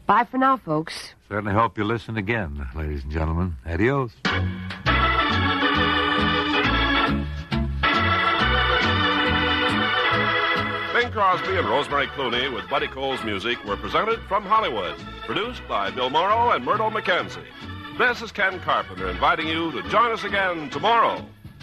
Bye for now, folks. Certainly hope you listen again, ladies and gentlemen. Adios. Bing Crosby and Rosemary Clooney with Buddy Cole's music were presented from Hollywood. Produced by Bill Morrow and Myrtle McKenzie. This is Ken Carpenter inviting you to join us again tomorrow.